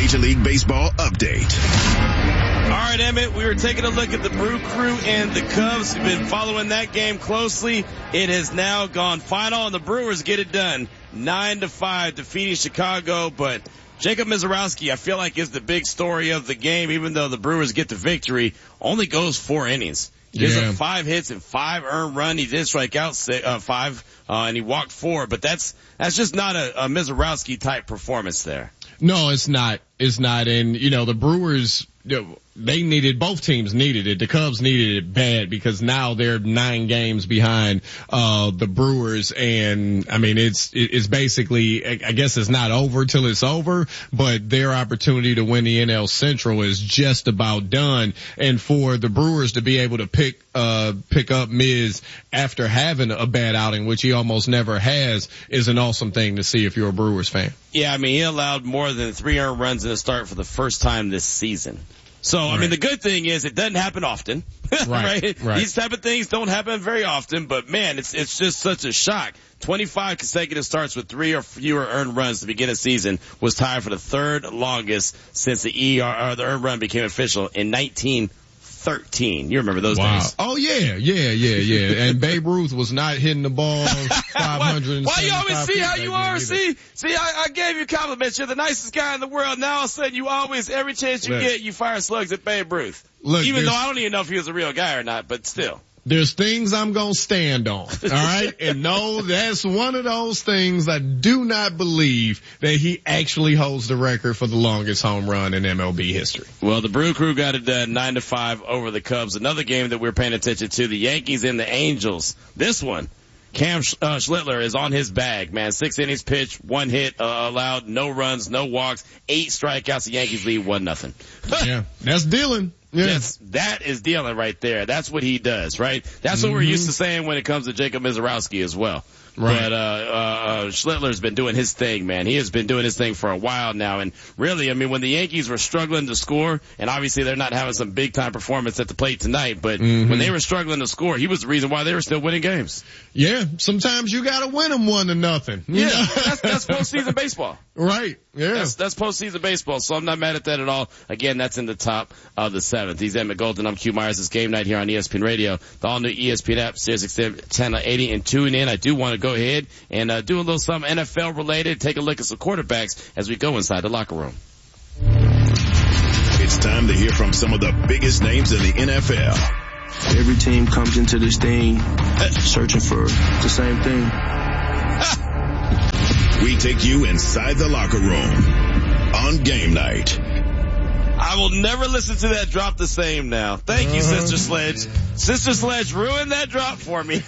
Major League Baseball update. All right, Emmett, we were taking a look at the Brew Crew and the Cubs. We've been following that game closely. It has now gone final, and the Brewers get it done. 9-5 defeating Chicago, but Jacob Misiorowski, I feel like, is the big story of the game, even though the Brewers get the victory. Only goes 4 innings. Gives up 5 hits and 5 earned run. He did strike out 5, and he walked 4, but that's just not a Misiorowski type performance there. No, it's not. It's not. And, the Brewers, both teams needed it. The Cubs needed it bad because now they're 9 games behind, the Brewers. And it's basically, I guess it's not over till it's over, but their opportunity to win the NL Central is just about done. And for the Brewers to be able to pick up Miz after having a bad outing, which he almost never has, is an awesome thing to see if you're a Brewers fan. Yeah, he allowed more than 3 earned runs in a start for the first time this season. So, the good thing is it doesn't happen often, right? These type of things don't happen very often, but man, it's just such a shock. 25 consecutive starts with 3 or fewer earned runs to begin a season was tied for the 3rd longest since the earned run became official in 1913. You remember those days? Oh yeah. And Babe Ruth was not hitting the ball 500. Why you always see how you are? See, I gave you compliments. You're the nicest guy in the world. Now all of a sudden you always, every chance you get, you fire slugs at Babe Ruth. Even though I don't even know if he was a real guy or not, but still. There's things I'm gonna stand on, all right? And no, that's one of those things I do not believe that he actually holds the record for the longest home run in MLB history. Well, the Brew Crew got it done 9-5 over the Cubs. Another game that we're paying attention to, the Yankees and the Angels. This one, Cam Schlittler is on his bag, man. 6 innings pitched, 1 hit allowed, no runs, no walks, 8 strikeouts. The Yankees lead 1-0. Yeah, that's dealing. Yeah. That is dealing right there. That's what he does, right? That's what we're used to saying when it comes to Jacob Misiorowski as well. Right. But Schlittler's been doing his thing, man. He has been doing his thing for a while now. And really, when the Yankees were struggling to score, and obviously they're not having some big-time performance at the plate tonight, but when they were struggling to score, he was the reason why they were still winning games. Yeah, sometimes you gotta win them 1-0. Yeah, that's postseason baseball. Right, yeah. That's postseason baseball, so I'm not mad at that at all. Again, that's in the top of the 7th. He's Emmett Golden. I'm Q Myers. It's Game Night here on ESPN Radio, the all-new ESPN app, Sirius XM Channel 80, and tune in. I do want to go ahead and do a little something NFL related, take a look at some quarterbacks as we go inside the locker room. It's time to hear from some of the biggest names in the NFL. Every team comes into this thing searching for the same thing. We take you inside the locker room on Game Night. I will never listen to that drop the same now. Thank you, Sister Sledge. Sister Sledge ruined that drop for me.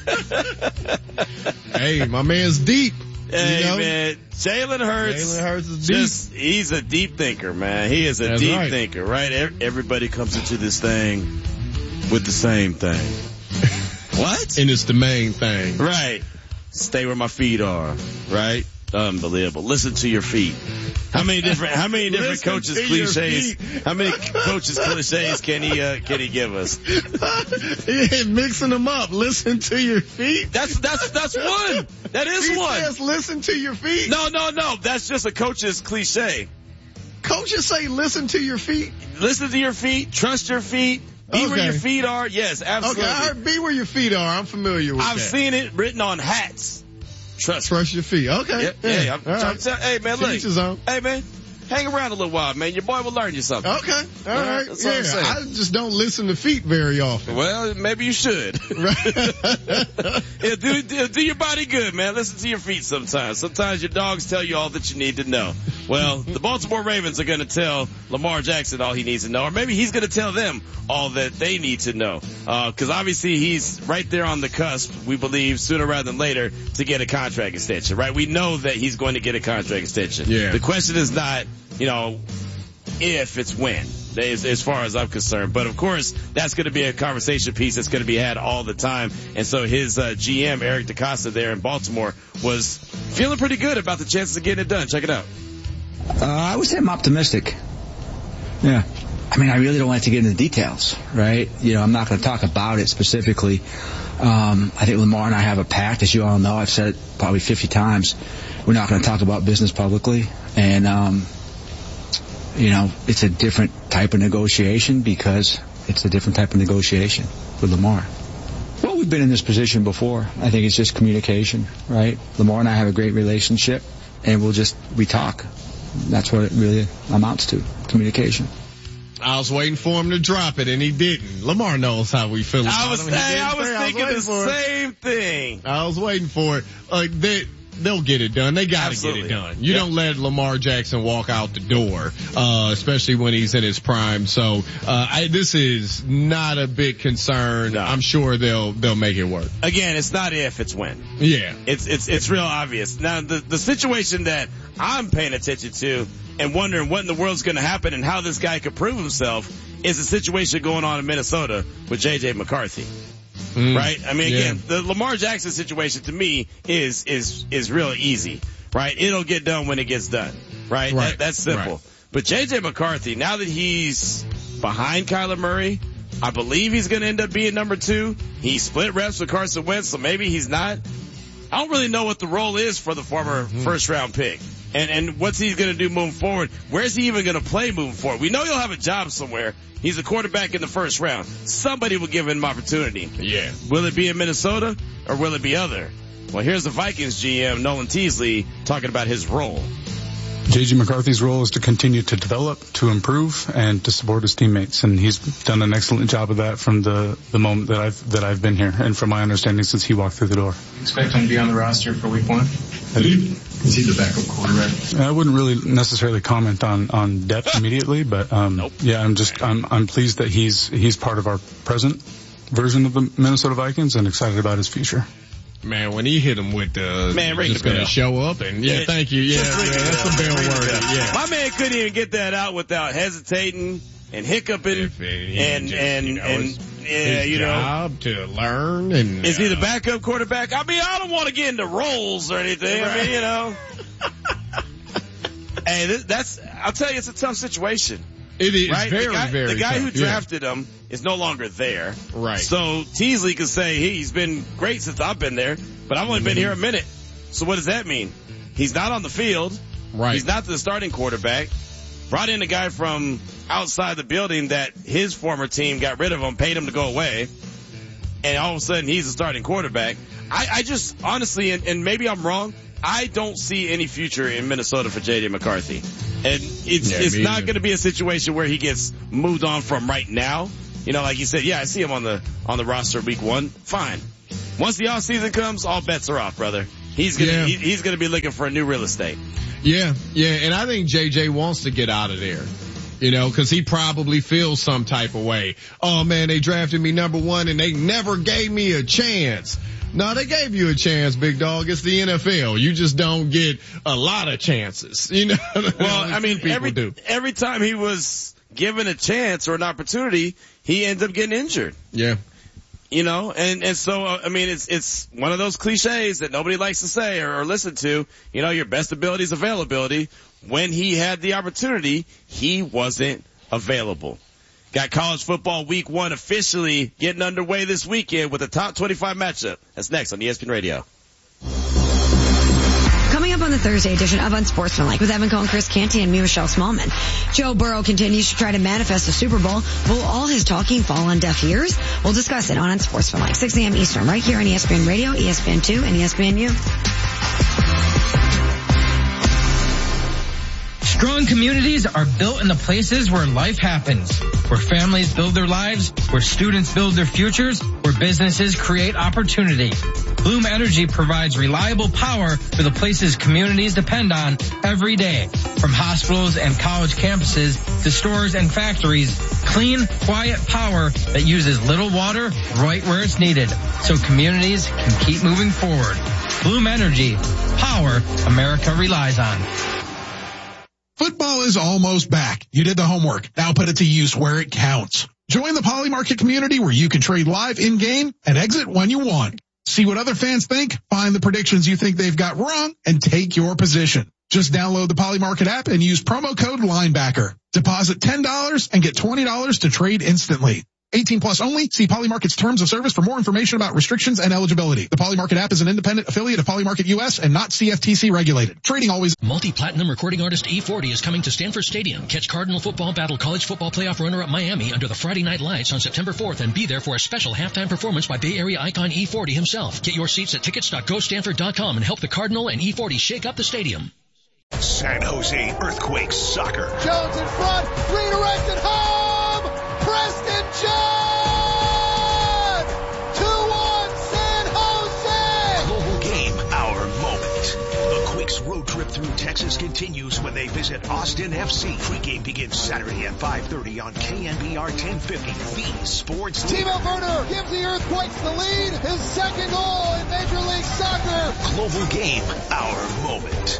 Hey, my man's deep. Hey, man. Jalen Hurts is deep. He's a deep thinker, man. He is a deep thinker, right? Everybody comes into this thing with the same thing. What? And it's the main thing. Right. Stay where my feet are, right? Unbelievable. Listen to your feet. How many different coaches cliches? How many coaches cliches can he give us? Yeah, mixing them up. Listen to your feet. That's one. That is he one. Says listen to your feet. No. That's just a coach's cliche. Coaches say listen to your feet. Listen to your feet. Trust your feet. Be where your feet are. Yes, absolutely. Okay, I heard be where your feet are. I'm familiar with that. I've seen it written on hats. Trust your feet. Okay. Yeah. Hey, man, look. Hey, man. Hang around a little while, man. Your boy will learn you something. Okay. All right. That's what I'm saying. I just don't listen to feet very often. Well, maybe you should. Yeah, do your body good, man. Listen to your feet sometimes. Sometimes your dogs tell you all that you need to know. Well, the Baltimore Ravens are going to tell Lamar Jackson all he needs to know, or maybe he's going to tell them all that they need to know. Because obviously he's right there on the cusp, we believe, sooner rather than later, to get a contract extension, right? We know that he's going to get a contract extension. Yeah. The question is not, if, it's when, as far as I'm concerned. But of course, that's going to be a conversation piece that's going to be had all the time. And so his GM, Eric DeCosta there in Baltimore, was feeling pretty good about the chances of getting it done. Check it out. I would say I'm optimistic. Yeah. I really don't like to get into the details, right? I'm not going to talk about it specifically. I think Lamar and I have a pact, as you all know. I've said it probably 50 times. We're not going to talk about business publicly. And, it's a different type of negotiation because it's a different type of negotiation with Lamar. Well, we've been in this position before. I think it's just communication, right? Lamar and I have a great relationship, and we talk. That's what it really amounts to, communication. I was waiting for him to drop it, and he didn't. Lamar knows how we feel about him. I was thinking the same thing. I was waiting for it. They'll get it done. They got to get it done. You don't let Lamar Jackson walk out the door, especially when he's in his prime. So this is not a big concern. No. I'm sure they'll make it work. Again, it's not if, it's when. Yeah, it's real obvious. Now the situation that I'm paying attention to and wondering what in the world's going to happen and how this guy could prove himself is a situation going on in Minnesota with J.J. McCarthy. Right? I mean, again, the Lamar Jackson situation to me is real easy, right? It'll get done when it gets done, right? That's simple. Right. But J.J. McCarthy, now that he's behind Kyler Murray, I believe he's going to end up being number 2. He split reps with Carson Wentz, so maybe he's not. I don't really know what the role is for the former first-round pick. And what's he going to do moving forward? Where's he even going to play moving forward? We know he'll have a job somewhere. He's a quarterback in the first round. Somebody will give him opportunity. Yeah. Will it be in Minnesota or will it be other? Well, here's the Vikings GM, Nolan Teasley, talking about his role. J.J. McCarthy's role is to continue to develop, to improve, and to support his teammates. And he's done an excellent job of that from the moment that I've been here, and from my understanding since he walked through the door. Expect him to be on the roster for week 1? Is he the backup quarterback? I wouldn't really necessarily comment on depth immediately, but nope. Yeah, I'm pleased that he's part of our present version of the Minnesota Vikings and excited about his future. Man, when he hit him with the just going to show up and thank you. Yeah, that's a bell word. Yeah. My man couldn't even get that out without hesitating and hiccuping his job to learn. And is he the backup quarterback? I mean, I don't want to get into roles or anything. Right. I mean, Hey, I'll tell you, it's a tough situation. It is right? very the guy tough, who drafted him is no longer there. Right. So Teasley could say he's been great since I've been there, but I've only been here a minute. So what does that mean? He's not on the field. Right. He's not the starting quarterback. Brought in a guy from outside the building that his former team got rid of him, paid him to go away, and all of a sudden he's the starting quarterback. I just honestly, and maybe I'm wrong, I don't see any future in Minnesota for J.J. McCarthy. And it's not going to be a situation where he gets moved on from right now. Like you said, I see him on the roster week 1. Fine. Once the off season comes, all bets are off, brother. He's gonna be looking for a new real estate. Yeah. And I think JJ wants to get out of there. Cause he probably feels some type of way. Oh man, they drafted me number 1 and they never gave me a chance. No, they gave you a chance, big dog. It's the NFL. You just don't get a lot of chances. Well, I mean, every time he was given a chance or an opportunity, he ends up getting injured. Yeah. And so, I mean, it's one of those cliches that nobody likes to say or listen to. Your best ability is availability. When he had the opportunity, he wasn't available. Got college football week 1 officially getting underway this weekend with a top 25 matchup. That's next on ESPN Radio. Coming up on the Thursday edition of Unsportsmanlike with Evan Cohen, Chris Canty, and me, Michelle Smallman. Joe Burrow continues to try to manifest a Super Bowl. Will all his talking fall on deaf ears? We'll discuss it on Unsportsmanlike, 6 a.m. Eastern, right here on ESPN Radio, ESPN2, and ESPNU. Strong communities are built in the places where life happens, where families build their lives, where students build their futures, where businesses create opportunity. Bloom Energy provides reliable power for the places communities depend on every day. From hospitals and college campuses to stores and factories, clean, quiet power that uses little water right where it's needed, so communities can keep moving forward. Bloom Energy, power America relies on. Football is almost back. You did the homework. Now put it to use where it counts. Join the Poly Market community where you can trade live in-game and exit when you want. See what other fans think, find the predictions you think they've got wrong, and take your position. Just download the Poly Market app and use promo code Linebacker. Deposit $10 and get $20 to trade instantly. 18 plus only. See Polymarket's terms of service for more information about restrictions and eligibility. The Polymarket app is an independent affiliate of Polymarket US and not CFTC regulated. Trading always. Multi-platinum recording artist E40 is coming to Stanford Stadium. Catch Cardinal football battle college football playoff runner-up Miami under the Friday night lights on September 4th and be there for a special halftime performance by Bay Area icon E40 himself. Get your seats at tickets.gostanford.com and help the Cardinal and E40 shake up the stadium. San Jose Earthquakes soccer. Jones in front, redirected home, Preston John! 2-1 San Jose! Global game, our moment. The Quakes road trip through Texas continues when they visit Austin FC. Pre-game begins Saturday at 5:30 on KNBR 1050, the sports. Timo Werner gives the Earthquakes the lead, his second goal in Major League Soccer. Global game, our moment.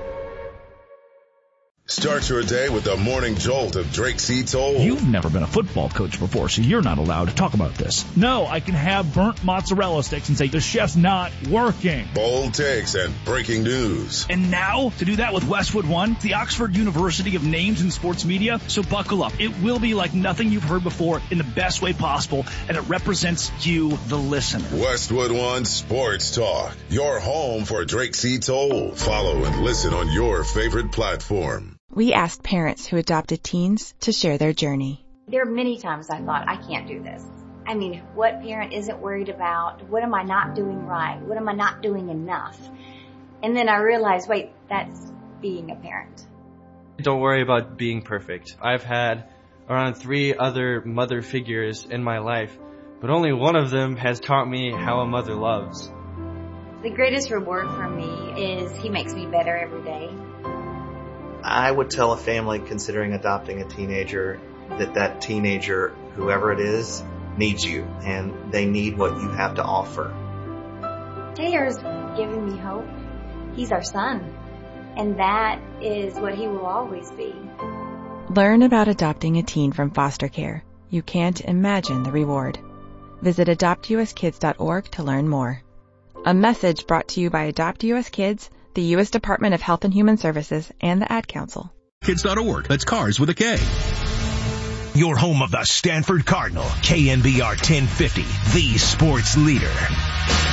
Start your day with the morning jolt of Drake C. Toll. You've never been a football coach before, so you're not allowed to talk about this. No, I can have burnt mozzarella sticks and say the chef's not working. Bold takes and breaking news. And now, to do that with Westwood One, the Oxford University of names in sports media, so buckle up. It will be like nothing you've heard before in the best way possible, and it represents you, the listener. Westwood One Sports Talk, your home for Drake C. Toll. Follow and listen on your favorite platform. We asked parents who adopted teens to share their journey. There are many times I thought, I can't do this. I mean, what parent isn't worried about? What am I not doing right? What am I not doing enough? And then I realized, wait, that's being a parent. Don't worry about being perfect. I've had around 3 other mother figures in my life, but only one of them has taught me how a mother loves. The greatest reward for me is he makes me better every day. I would tell a family considering adopting a teenager that teenager, whoever it is, needs you, and they need what you have to offer. Taylor's giving me hope. He's our son, and that is what he will always be. Learn about adopting a teen from foster care. You can't imagine the reward. Visit adoptuskids.org to learn more. A message brought to you by Adopt US Kids, the U.S. Department of Health and Human Services, and the Ad Council. Kids.org. That's cars with a K. Your home of the Stanford Cardinal. KNBR 1050, the sports leader.